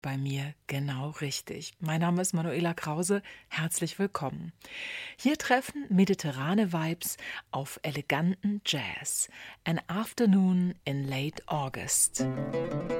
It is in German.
bei mir genau richtig. Mein Name ist Manuela Krause. Herzlich willkommen. Hier treffen mediterrane Vibes auf eleganten Jazz. An Afternoon in Late August.